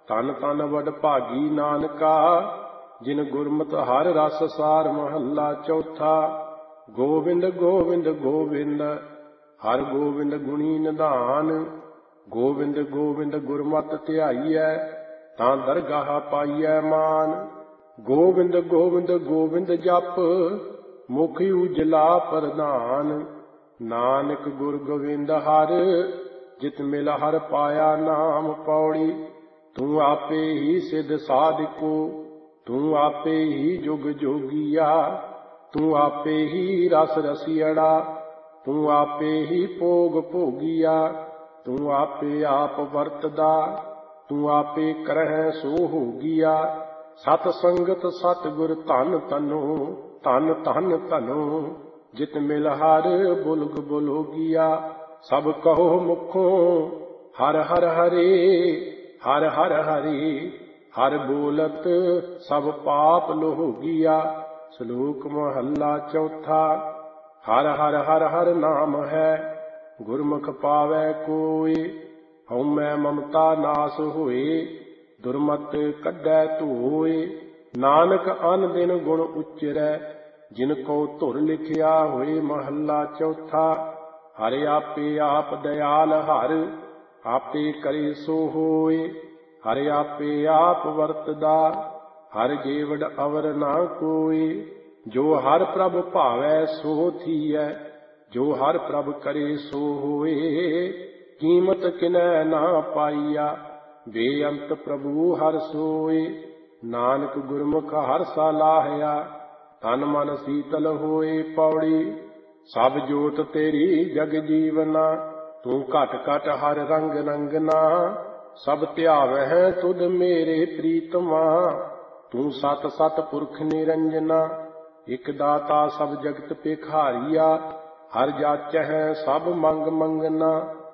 ਤਨ ਤਨ ਵਡ ਭਾਗੀ ਨਾਨਕਾ, ਜਿਨ ਗੁਰਮਤਿ ਹਰਿ ਰਸ ਸਾਰ। ਮਹੱਲਾ ਚੌਥਾ। ਗੋਬਿੰਦ ਗੋਬਿੰਦ ਗੋਬਿੰਦ ਹਰਿ ਗੋਬਿੰਦ ਗੁਣੀ ਨਿਧਾਨ। ਗੋਬਿੰਦ ਗੋਬਿੰਦ ਗੁਰਮਤਿ ਧਿਆਈਐ, ਤਾਂ ਦਰਗਾਹ ਪਾਈਐ ਮਾਨ। ਗੋਬਿੰਦ ਗੋਬਿੰਦ ਗੋਬਿੰਦ ਜਪ, ਮੁਖ ਉਜਲਾ ਪ੍ਰਧਾਨ। ਨਾਨਕ ਗੁਰ ਗੋਬਿੰਦ ਹਰਿ, ਜਿਤ ਮਿਲ ਹਰਿ ਪਾਇਆ ਨਾਮ। ਪੌੜੀ। ਤੂੰ ਆਪੇ ਹੀ ਸਿਧ ਸਾਧਿਕੋ, ਤੂੰ ਆਪੇ ਹੀ ਜੁਗ ਜੋਗੀਆ। ਤੂੰ ਆਪੇ ਹੀ ਰਸ ਰਸੀਅੜਾ, ਤੂੰ ਆਪੇ ਹੀ ਭੋਗ ਭੋਗੀਆ। ਤੂੰ ਆਪੇ ਆਪ ਵਰਤਦਾ, ਤੂੰ ਆਪੇ ਕਰਹਿ ਸੋ ਹੋਗੀਆ। ਸਤ ਸੰਗਤ ਸਤਿਗੁਰ ਧਨ ਤਨੋ, ਧਨ ਧਨ ਧਨੋ। ਜਿਤ ਮਿਲ ਹਰਿ ਬੁਲਗ ਬੁਲੋਗੀਆ। ਸਭ ਕਹੋ ਮੁਖੋਂ ਹਰਿ ਹਰਿ ਹਰਿ, ਹਰਿ ਹਰਿ ਹਰਿ। ਹਰਿ ਬੋਲਤ ਸਭ ਪਾਪ ਲੋਗੀਆ। ਸ਼ਲੋਕ ਮਹੱਲਾ ਚੌਥਾ। ਹਰਿ ਹਰਿ ਹਰਿ ਹਰਿ ਨਾਮ ਹੈ, ਗੁਰਮੁਖ ਪਾਵੈ ਕੋਇ। ਹਉਮੈ ਮਮਤਾ ਨਾਸ ਹੋਏ, ਦੁਰਮਤ ਕੱਢੈ ਧੋਇ। ਨਾਨਕ ਅਨ ਦਿਨ ਗੁਣ ਉਚਰੈ, ਜਿਨ ਕੋ ਧੁਰ ਲਿਖਿਆ ਹੋਏ। ਮਹੱਲਾ ਚੌਥਾ। ਹਰਿ ਆਪੇ ਆਪ ਦਇਆਲ ਹਰਿ, ਆਪੇ ਕਰੇ ਸੋ ਹੋਏ। ਹਰਿ ਆਪੇ ਆਪ ਵਰਤਦਾ, ਹਰਿ ਜੀਵੜ ਅਵਰ ਨਾ ਕੋਈ। ਜੋ ਹਰਿ ਪ੍ਰਭ ਭਾਵੈ ਸੋ ਥੀਐ, ਜੋ ਹਰਿ ਪ੍ਰਭ ਕਰੇ ਸੋ ਹੋਏ। ਕੀਮਤ ਕਿਨੈ ਨਾ ਪਾਈਆ, ਬੇਅੰਤ ਪ੍ਰਭੂ ਹਰਿ ਸੋਏ। ਨਾਨਕ ਗੁਰਮੁਖ ਹਰਿ ਸਲਾਹਿਆ, ਤਨ ਮਨ ਸੀਤਲ ਹੋਏ। ਪੌੜੀ। ਸਭ ਜੋਤ ਤੇਰੀ ਜਗ ਜੀਵਨਾ, ਤੂੰ ਘਟ ਘਟ ਹਰਿ ਰੰਗ ਰੰਗਨਾ। ਸਭ ਧਿਆਵਹਿ ਤੁਧ ਮੇਰੇ ਪ੍ਰੀਤਮਾ, ਤੂੰ ਸਤ ਸਤ ਪੁਰਖ ਨਿਰੰਜਨਾ। ਇਕ ਦਾਤਾ ਸਭ ਜਗਤ ਭਿਖਾਰੀਆ, ਹਰਿ ਜਾਚਹਿ ਸਭ ਮੰਗ ਮੰਗਨਾ।